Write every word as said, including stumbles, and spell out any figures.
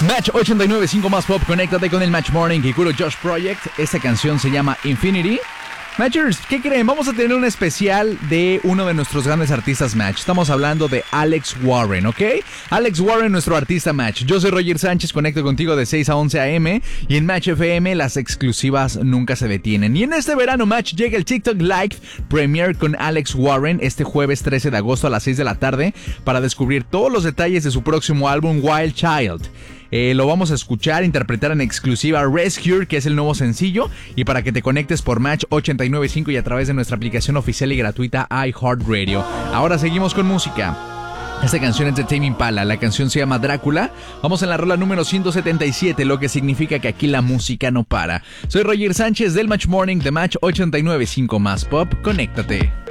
Match ochenta y nueve punto cinco más pop, conéctate con el Match Morning y Kuro Josh Project. Esta canción se llama Infinity. Matchers, ¿qué creen? Vamos a tener un especial de uno de nuestros grandes artistas Match. Estamos hablando de Alex Warren, ¿ok? Alex Warren, nuestro artista Match. Yo soy Roger Sánchez, conecto contigo de seis a once a eme. Y en Match F M las exclusivas nunca se detienen. Y en este verano Match llega el TikTok Live Premiere con Alex Warren este jueves trece de agosto a las seis de la tarde para descubrir todos los detalles de su próximo álbum Wild Child. Eh, lo vamos a escuchar, interpretar en exclusiva Rescue, que es el nuevo sencillo, y para que te conectes por Match ochenta y nueve punto cinco y a través de nuestra aplicación oficial y gratuita iHeartRadio. Ahora seguimos con música. Esta canción es de Tame Impala, la canción se llama Drácula. Vamos en la rola número ciento setenta y siete, lo que significa que aquí la música no para. Soy Roger Sánchez del Match Morning de Match ochenta y nueve punto cinco más pop, conéctate.